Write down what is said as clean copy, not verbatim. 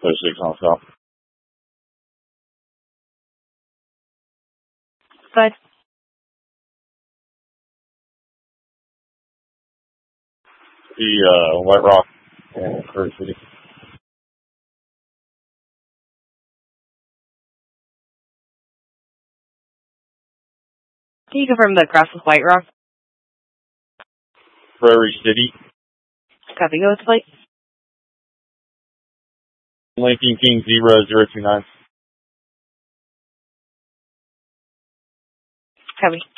6 on stop. Good. The White Rock and Curry City. Can you confirm the cross with White Rock? Prairie City. Copy. Go with the plate. Lincoln King 0029. Copy.